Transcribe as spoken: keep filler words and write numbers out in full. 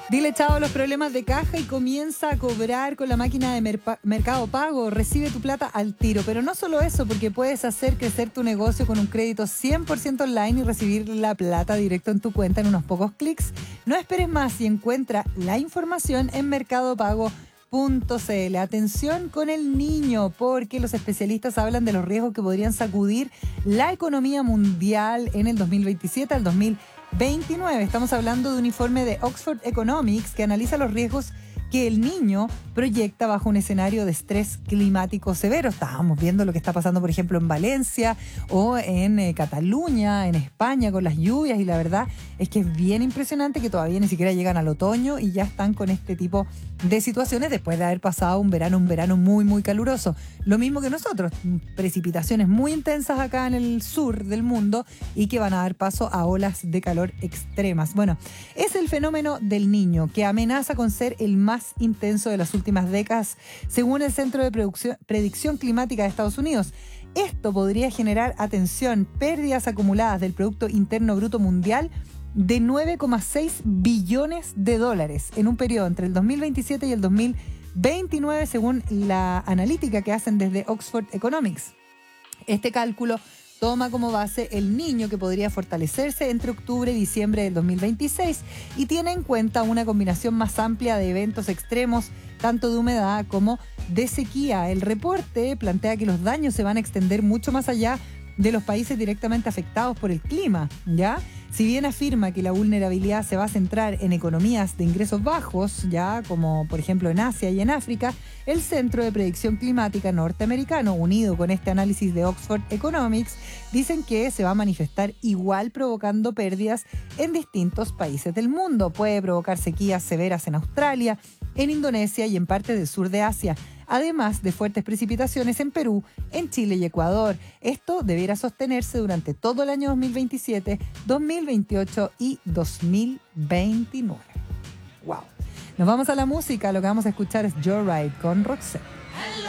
Dile chao a los problemas de caja y comienza a cobrar con la máquina de Merpa- Mercado Pago. Recibe tu plata al tiro. Pero no solo eso, porque puedes hacer crecer tu negocio con un crédito cien por ciento online y recibir la plata directo en tu cuenta en unos pocos clics. No esperes más y encuentra la información en mercado pago punto c l. Atención con el niño, porque los especialistas hablan de los riesgos que podrían sacudir la economía mundial en el dos mil veintisiete al dos mil veintinueve. Estamos hablando de un informe de Oxford Economics que analiza los riesgos que el niño proyecta bajo un escenario de estrés climático severo. Estábamos viendo lo que está pasando, por ejemplo, en Valencia o en eh, Cataluña, en España, con las lluvias, y la verdad es que es bien impresionante que todavía ni siquiera llegan al otoño y ya están con este tipo de situaciones después de haber pasado un verano, un verano muy, muy caluroso. Lo mismo que nosotros, precipitaciones muy intensas acá en el sur del mundo y que van a dar paso a olas de calor extremas. Bueno, es el fenómeno del niño que amenaza con ser el más intenso de las últimas décadas, según el Centro de Producción- Predicción Climática de Estados Unidos. Esto podría generar, atención, pérdidas acumuladas del Producto Interno Bruto Mundial de nueve coma seis billones de dólares en un periodo entre el dos mil veintisiete y el dos mil veintinueve, según la analítica que hacen desde Oxford Economics. Este cálculo toma como base el niño que podría fortalecerse entre octubre y diciembre del dos mil veintiséis y tiene en cuenta una combinación más amplia de eventos extremos, tanto de humedad como de sequía. El reporte plantea que los daños se van a extender mucho más allá de los países directamente afectados por el clima, ¿ya? Si bien afirma que la vulnerabilidad se va a centrar en economías de ingresos bajos, ya como por ejemplo en Asia y en África, el Centro de Predicción Climática norteamericano, unido con este análisis de Oxford Economics, dicen que se va a manifestar igual provocando pérdidas en distintos países del mundo. Puede provocar sequías severas en Australia, en Indonesia y en partes del sur de Asia, además de fuertes precipitaciones en Perú, en Chile y Ecuador. Esto deberá sostenerse durante todo el año dos mil veintisiete, dos mil veintiocho y dos mil veintinueve. ¡Wow! Nos vamos a la música. Lo que vamos a escuchar es Joyride con Roxette.